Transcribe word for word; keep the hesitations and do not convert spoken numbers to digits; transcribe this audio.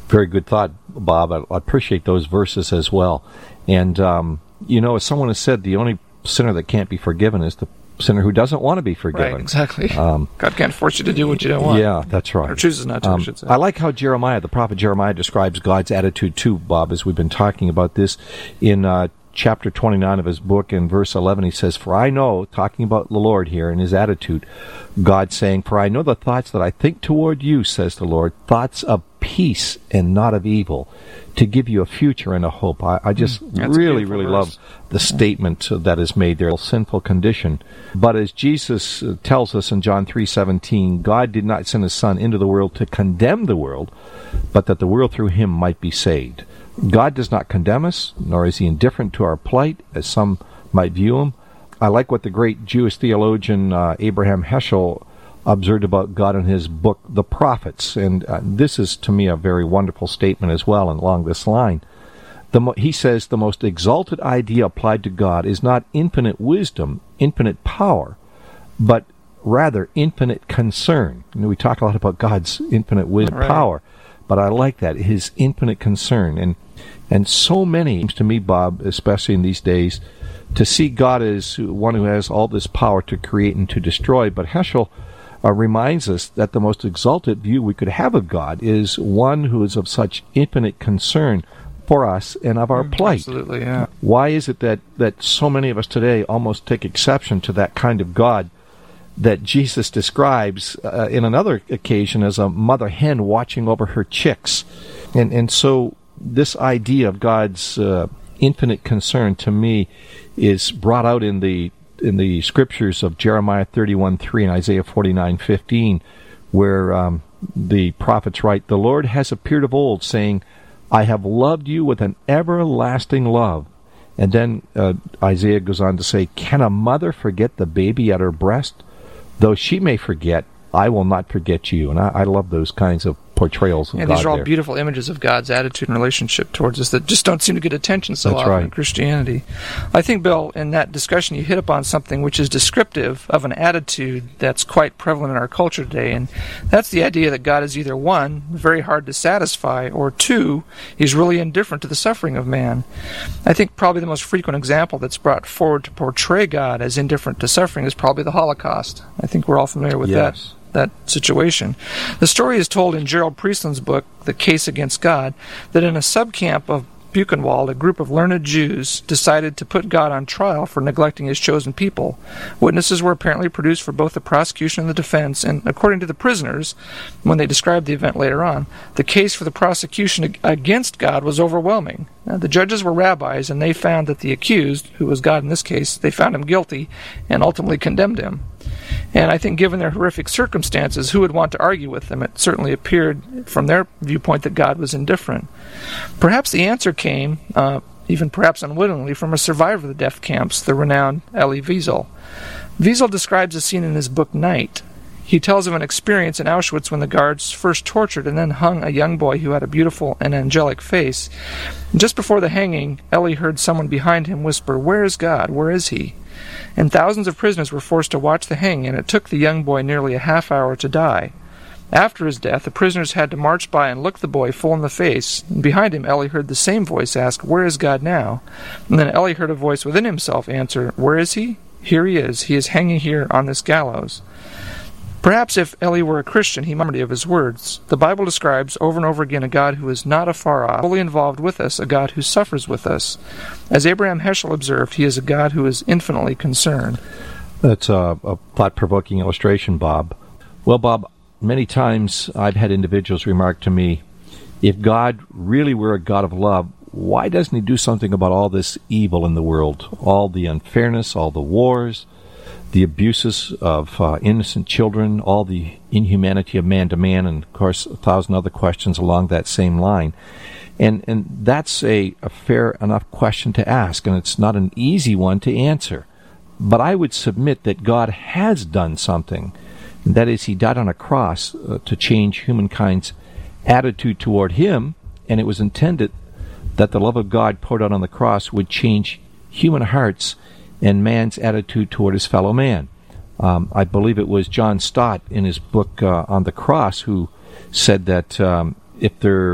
Very good thought, Bob. I, I appreciate those verses as well. And, um, you know, as someone has said, the only sinner that can't be forgiven is the sinner who doesn't want to be forgiven. Right, exactly. Um, God can't force you to do what you don't want. Yeah, that's right. Or chooses not to, um, I should say. I like how Jeremiah, the prophet Jeremiah, describes God's attitude too, Bob, as we've been talking about this. In uh, chapter twenty-nine of his book, in verse eleven, he says, "For I know," talking about the Lord here and his attitude, God saying, "For I know the thoughts that I think toward you, says the Lord, thoughts of peace and not of evil, to give you a future and a hope." I, I just That's really, really verse. love the statement that is made there, sinful condition. But as Jesus tells us in John three seventeen, God did not send his Son into the world to condemn the world, but that the world through him might be saved. God does not condemn us, nor is he indifferent to our plight, as some might view him. I like what the great Jewish theologian uh, Abraham Heschel observed about God in his book, The Prophets. And uh, this is, to me, a very wonderful statement as well, and along this line. The mo- he says, the most exalted idea applied to God is not infinite wisdom, infinite power, but rather infinite concern. You know, we talk a lot about God's infinite wisdom, right. power, but I like that, his infinite concern. And and so many, to me, Bob, especially in these days, to see God as one who has all this power to create and to destroy. But Heschel uh, reminds us that the most exalted view we could have of God is one who is of such infinite concern for us and of our Mm, plight. Absolutely, yeah. Why is it that, that so many of us today almost take exception to that kind of God that Jesus describes uh, in another occasion as a mother hen watching over her chicks? And and so this idea of God's uh, infinite concern, to me, is brought out in the in the scriptures of Jeremiah thirty-one three and Isaiah forty-nine fifteen, where um, the prophets write, "The Lord has appeared of old, saying, I have loved you with an everlasting love." And then uh, Isaiah goes on to say, "Can a mother forget the baby at her breast? Though she may forget, I will not forget you." And I, I love those kinds of portrayals of Yeah, God these are all there. beautiful images of God's attitude and relationship towards us that just don't seem to get attention so That's often right. in Christianity. I think, Bill, in that discussion you hit upon something which is descriptive of an attitude that's quite prevalent in our culture today, and that's the idea that God is either one, very hard to satisfy, or two, he's really indifferent to the suffering of man. I think probably the most frequent example that's brought forward to portray God as indifferent to suffering is probably the Holocaust. I think we're all familiar with that. Yes. that situation. The story is told in Gerald Priestland's book, The Case Against God, that in a subcamp of Buchenwald, a group of learned Jews decided to put God on trial for neglecting his chosen people. Witnesses were apparently produced for both the prosecution and the defense, and according to the prisoners, when they described the event later on, the case for the prosecution against God was overwhelming. Now, the judges were rabbis, and they found that the accused, who was God in this case, they found him guilty and ultimately condemned him. And I think given their horrific circumstances, who would want to argue with them? It certainly appeared from their viewpoint that God was indifferent. Perhaps the answer came, uh, even perhaps unwittingly, from a survivor of the death camps, the renowned Elie Wiesel. Wiesel describes a scene in his book Night. He tells of an experience in Auschwitz when the guards first tortured and then hung a young boy who had a beautiful and angelic face. Just before the hanging, Elie heard someone behind him whisper, "Where is God? Where is he?" And thousands of prisoners were forced to watch the hanging, and it took the young boy nearly a half hour to die. After his death, the prisoners had to march by and look the boy full in the face. And behind him, Elie heard the same voice ask, "Where is God now?" And then Elie heard a voice within himself answer, "Where is he? Here he is. He is hanging here on this gallows." Perhaps if Elie were a Christian, he might of his words. The Bible describes over and over again a God who is not afar off, fully involved with us, a God who suffers with us. As Abraham Heschel observed, he is a God who is infinitely concerned. That's a, a thought-provoking illustration, Bob. Well, Bob, many times I've had individuals remark to me, if God really were a God of love, why doesn't he do something about all this evil in the world? All the unfairness, all the wars, the abuses of uh, innocent children, all the inhumanity of man to man, and, of course, a thousand other questions along that same line. And and that's a, a fair enough question to ask, and it's not an easy one to answer. But I would submit that God has done something. And that is, he died on a cross uh, to change humankind's attitude toward him, and it was intended that the love of God poured out on the cross would change human hearts and man's attitude toward his fellow man. Um, I believe it was John Stott in his book uh, On the Cross who said that um, if there